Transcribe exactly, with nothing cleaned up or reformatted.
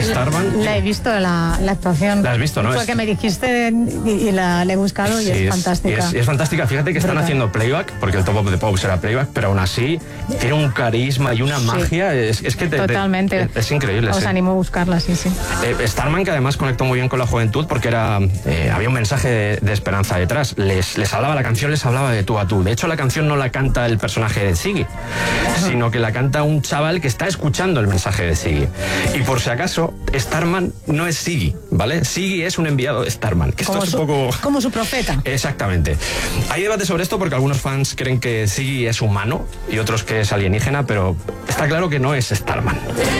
Starman. La he visto, la, la actuación. La has visto, ¿no? Porque es... me dijiste y, y la, la he buscado y sí, es, es fantástica. Y es, y es fantástica. Fíjate que están Brutal. haciendo playback, porque el Top of the Pops era playback, pero aún así tiene un carisma y una sí. magia. Es, es que te, Totalmente. Te, es, es increíble. Os sí. animo a buscarla, sí, sí. Eh, Starman, que además conectó muy bien con la juventud, porque era eh, había un mensaje de, de esperanza detrás. Les, les hablaba, la canción les hablaba de tú a tú. De hecho, la canción no la canta el personaje de Ziggy, sino que la canta un chaval que está escuchando el mensaje de Ziggy. Y por si acaso, Starman no es Ziggy, ¿vale? Ziggy es un enviado de Starman. Que esto como es su, un poco... como su profeta. Exactamente. Hay debate sobre esto porque algunos fans creen que Ziggy es humano y otros que es alienígena, pero está claro que no es Starman.